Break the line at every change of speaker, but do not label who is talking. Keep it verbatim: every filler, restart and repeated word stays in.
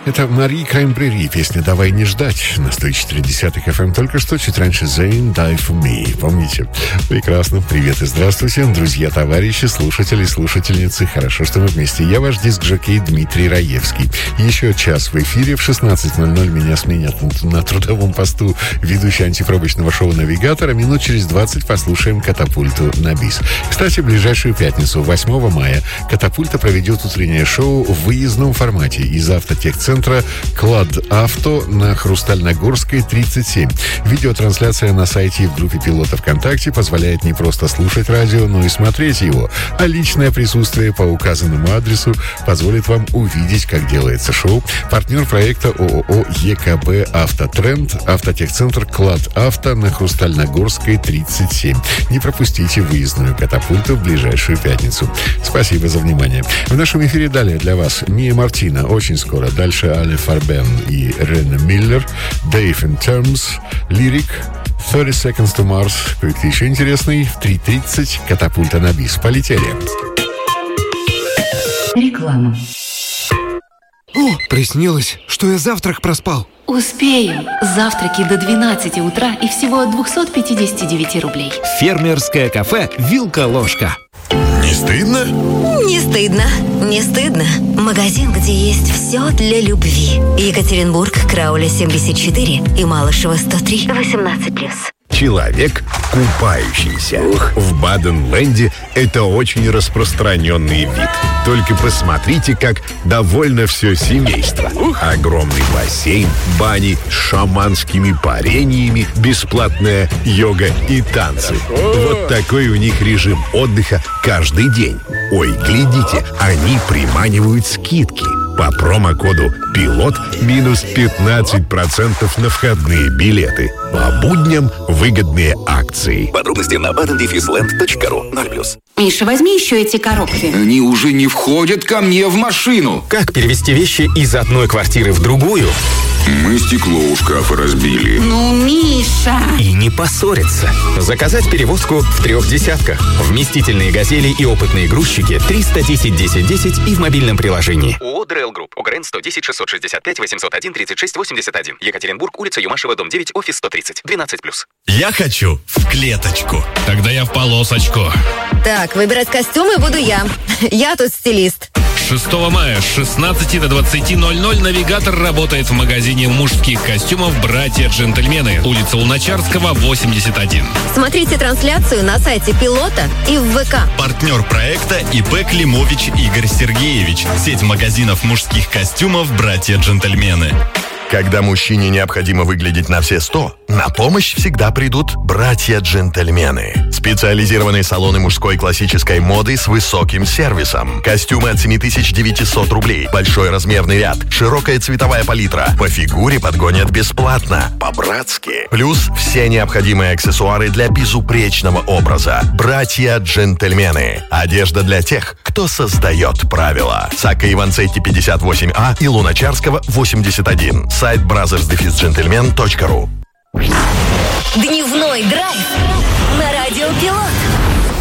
Это Мари Краймбрери, песня «Давай не ждать» на сто четыре десятых эф эм. Только что, чуть раньше, Zayn Die For Me. Помните? Прекрасно. Привет и здравствуйте, друзья, товарищи, слушатели, слушательницы. Хорошо, что мы вместе. Я ваш диск-жокей Дмитрий Раевский. Еще час в эфире. В шестнадцать ноль ноль меня сменят на трудовом посту ведущий антипробочного шоу «Навигатор». А минут через двадцать послушаем «Катапульту» на бис. Кстати, в ближайшую пятницу, восьмого мая, «Катапульта» проведет утреннее шоу в выездном формате из автотехцентра «Клад Авто» на Хрустальногорской, тридцать семь. Видеотрансляция на сайте и в группе пилота ВКонтакте позволяет не просто слушать радио, но и смотреть его. А личное присутствие по указанному адресу позволит вам увидеть, как делается шоу. Партнер проекта ООО ЕКБ «Автотренд», автотехцентр «Клад Авто» на Хрустальногорской, тридцать семь. Не пропустите выездную «Катапульту» в ближайшую пятницу. Спасибо за внимание. В нашем эфире далее для вас Мия Мартина. Очень скоро. Дальше Але Фарбен и Рена Миллер, Dave and Terms, Lyric, thirty seconds to Mars. Кое-кто еще интересный. В три тридцать «Катапульта» на бис. Полетели.
Реклама.
О, приснилось, что я завтрак проспал.
Успеем. Завтраки до двенадцати утра и всего от двухсот пятидесяти девяти рублей.
Фермерское кафе «Вилка-ложка».
Не стыдно?
Не стыдно, не стыдно. Магазин, где есть все для любви. Екатеринбург, Крауля семьдесят четыре и Малышева сто три. восемнадцать плюс.
Человек, купающийся. Ух. В Баден-Ленде это очень распространенный вид. Только посмотрите, как довольно все семейство. Ух. Огромный бассейн, бани с шаманскими парениями, бесплатная йога и танцы. Хорошо. Вот такой у них режим отдыха каждый день. Ой, глядите, они приманивают скидки. По промокоду «Пилот» минус пятнадцать процентов на входные билеты. По будням выгодные акции.
Подробности на баден дефис ленд точка ру. ноль плюс.
Миша, возьми еще эти коробки.
Они уже не входят ко мне в машину.
Как перевести вещи из одной квартиры в другую?
Мы стекло у шкафа разбили.
Ну, Миша!
И не поссориться. Заказать перевозку в трех десятках. Вместительные «Газели» и опытные грузчики триста десять десять десять и в мобильном приложении.
ООО «ДРЭЛ Групп». ОГРН сто десять шестьсот шестьдесят пять восемьсот один тридцать шесть восемьдесят один. Екатеринбург, улица Юмашева, дом девять, офис сто тридцать. двенадцать плюс.
Я хочу в клеточку. Тогда я в полосочку.
Так, выбирать костюмы буду я. Я тут стилист.
шестого мая с шестнадцати до двадцати ноль-ноль «Навигатор» работает в магазине мужских костюмов «Братья-джентльмены». Улица Луначарского, восемьдесят один.
Смотрите трансляцию на сайте Пилота и в ВК.
Партнер проекта ИП Климович Игорь Сергеевич. Сеть магазинов мужских костюмов «Братья-джентльмены».
Когда мужчине необходимо выглядеть на все сто, на помощь всегда придут братья-джентльмены. Специализированные салоны мужской классической моды с высоким сервисом. Костюмы от семь тысяч девятьсот рублей. Большой размерный ряд. Широкая цветовая палитра. По фигуре подгонят бесплатно. По-братски. Плюс все необходимые аксессуары для безупречного образа. Братья-джентльмены. Одежда для тех, кто создает правила. Сакка Иванцетти пятьдесят восемь А и Луначарского восемьдесят один. Сайт бразерс дефис джентльмен точка ру.
Дневной драйв на радио Пилот.